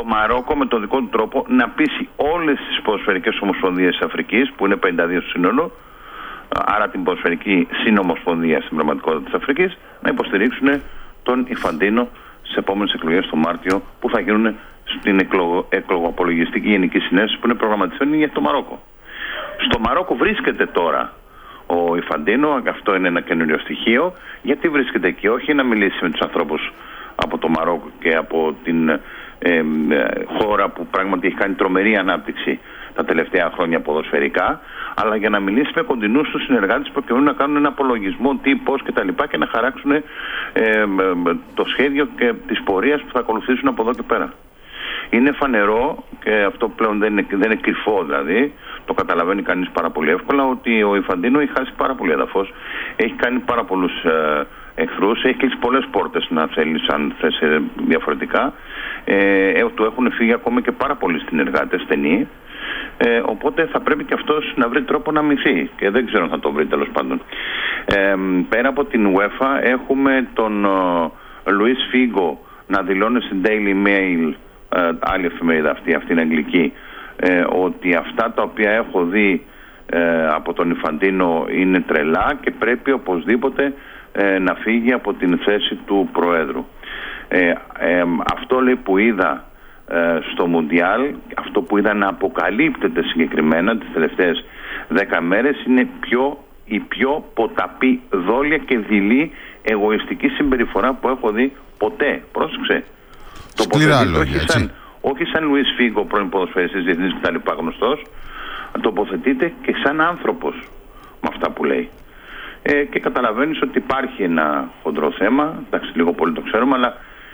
Μαρόκο με τον δικό του τρόπο να πείσει όλες τις ποδοσφαιρικές ομοσπονδίες της Αφρικής, που είναι 52 στο σύνολο, άρα την ποδοσφαιρική συνομοσπονδία στην πραγματικότητα της Αφρικής, να υποστηρίξουν τον Ινφαντίνο στις επόμενες εκλογές το Μάρτιο, που θα γίνουν στην εκλογοαπολογιστική γενική συνέλευση που είναι προγραμματισμένη για το Μαρόκο. Στο Μαρόκο βρίσκεται τώρα ο Ινφαντίνο, αυτό είναι ένα καινούριο στοιχείο. Γιατί βρίσκεται εκεί? Όχι να μιλήσει με τους ανθρώπους από το Μαρόκο και από την χώρα που πράγματι έχει κάνει τρομερή ανάπτυξη τα τελευταία χρόνια ποδοσφαιρικά, αλλά για να μιλήσει με κοντινούς τους συνεργάτες προκειμένου να κάνουν ένα απολογισμό τι, πώς και τα λοιπά και να χαράξουν το σχέδιο και τις πορείες που θα ακολουθήσουν από εδώ και πέρα. Είναι φανερό, και αυτό πλέον δεν είναι κρυφό δηλαδή, το καταλαβαίνει κανείς πάρα πολύ εύκολα, ότι ο Ινφαντίνο έχει χάσει πάρα πολύ έδαφος, έχει κάνει πάρα πολλούς εχθρούς, έχει κλείσει πολλές πόρτες, να θέλεις, αν θες διαφορετικά. Του έχουν φύγει ακόμα και πάρα πολλοί συνεργάτες στενοί, οπότε θα πρέπει και αυτός να βρει τρόπο να μυθεί, και δεν ξέρω αν θα το βρει τέλος πάντων. Πέρα από την UEFA έχουμε τον Λουίς Φίγκο να δηλώνει στην Daily Mail, άλλη εφημερίδα αυτή είναι αγγλική, ότι αυτά τα οποία έχω δει από τον Ινφαντίνο είναι τρελά και πρέπει οπωσδήποτε να φύγει από την θέση του Προέδρου. Αυτό λέει που είδα στο Μουντιάλ, αυτό που είδα να αποκαλύπτεται συγκεκριμένα τις τελευταίες 10 μέρες, είναι η πιο ποταπή, δόλια και δειλή εγωιστική συμπεριφορά που έχω δει ποτέ. Πρόσεξε. Σκληρά λόγια, όχι σαν Λουίς Φίγκο, πρώην ποδοσφαιριστής διεθνής κτλ. Γνωστός, τοποθετείται και σαν άνθρωπος με αυτά που λέει. Και καταλαβαίνεις ότι υπάρχει ένα χοντρό θέμα, εντάξει, λίγο πολύ το ξέρουμε, αλλά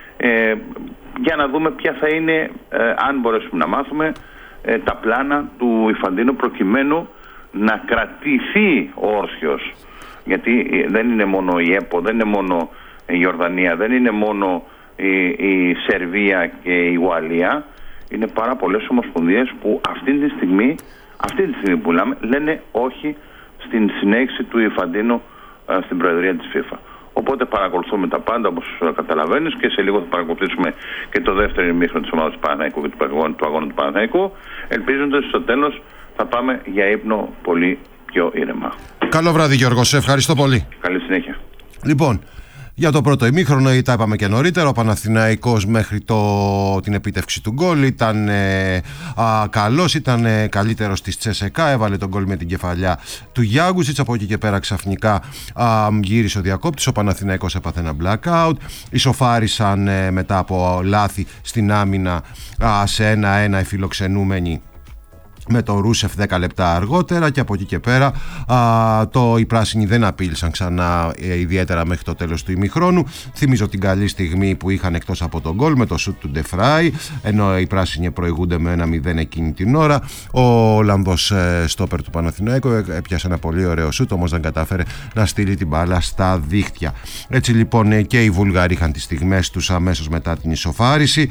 για να δούμε ποια θα είναι, αν μπορέσουμε να μάθουμε, τα πλάνα του Ινφαντίνο προκειμένου να κρατηθεί όρθιος. Γιατί δεν είναι μόνο η ΕΠΟ, δεν είναι μόνο η Ιορδανία, δεν είναι μόνο η Σερβία και η Ουαλία, είναι πάρα πολλές ομοσπονδίες που αυτή τη στιγμή που λένε όχι στην συνέχιση του Ινφαντίνο στην Προεδρία της FIFA. Οπότε παρακολουθούμε τα πάντα, όπως καταλαβαίνεις, και σε λίγο θα παρακολουθήσουμε και το δεύτερο ημίχρονο της ομάδας του Παναθηναϊκού και του αγώνα του Παναθηναϊκού, ελπίζοντας στο τέλος θα πάμε για ύπνο πολύ πιο ήρεμα. Καλό βράδυ, Γιώργο, σε ευχαριστώ πολύ. Καλή συνέχεια. Λοιπόν, για το πρώτο ημίχρονο, τα είπαμε και νωρίτερα, ο Παναθηναϊκός μέχρι την επίτευξη του γκολ ήταν καλός, ήταν καλύτερος της Τσέσεκα, έβαλε τον γκολ με την κεφαλιά του Γιάγκουσιτς. Από εκεί και πέρα ξαφνικά γύρισε ο διακόπτης, ο Παναθηναϊκός έπαθε ένα blackout, ισοφάρισαν μετά από λάθη στην άμυνα σε 1-1 οι φιλοξενούμενοι με τον Ρούσεφ 10 λεπτά αργότερα, και από εκεί και πέρα οι πράσινοι δεν απείλησαν ξανά ιδιαίτερα μέχρι το τέλος του ημιχρόνου. Θυμίζω την καλή στιγμή που είχαν εκτός από τον γκολ με το σουτ του Ντεφράι, ενώ οι πράσινοι προηγούνται με 1-0 εκείνη την ώρα. Ο Ολλανδός στόπερ του Παναθηναϊκού έπιασε ένα πολύ ωραίο σουτ, όμως δεν κατάφερε να στείλει την μπάλα στα δίχτυα. Έτσι λοιπόν και οι Βούλγαροι είχαν τις στιγμές τους αμέσως μετά την ισοφάριση.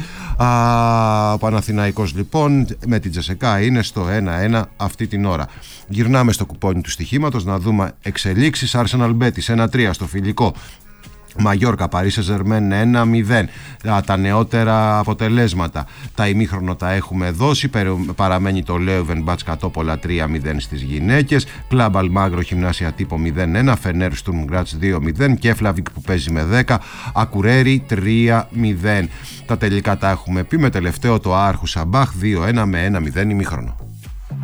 Ο Παναθηναϊκός λοιπόν με την Τσεσεκά είναι στο 1-1 αυτή την ώρα. Γυρνάμε στο κουπόνι του στοιχήματος να δούμε εξελίξεις. Arsenal Betis 1-3 στο φιλικό. Μαγιόρκα, Παρί Σεν-Ζερμέν 1-0. Τα νεότερα αποτελέσματα. Τα ημίχρονα τα έχουμε δώσει. Παραμένει το Λέουβεν Μπατς Κατόπολα 3-0 στις γυναίκες. Κλαμπ Αλμάγρο Γυμνάσια Τύπο 0-1. Φενέρ Στουρμ Γκράτς 2-0. Κέφλαβικ που παίζει με 10. Ακουρέρι 3-0. Τα τελικά τα έχουμε πει, με τελευταίο το Άρχου Σαμπάχ 2-1 με 1-0 ημίχρονο.